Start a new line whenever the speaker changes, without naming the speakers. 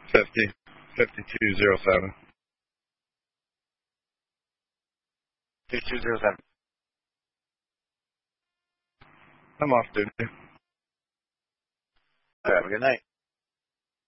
5207.
5207.
I'm off duty.
Have a good night.